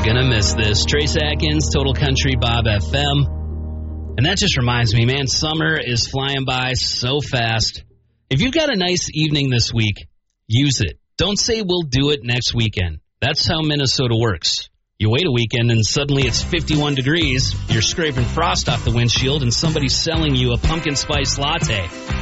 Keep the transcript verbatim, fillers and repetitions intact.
You're going to miss this. Trace Atkins, Total Country Bob F M. And that just reminds me, man, summer is flying by so fast. If you've got a nice evening this week, use it. Don't say we'll do it next weekend. That's how Minnesota works. You wait a weekend and suddenly it's fifty-one degrees. You're scraping frost off the windshield and somebody's selling you a pumpkin spice latte.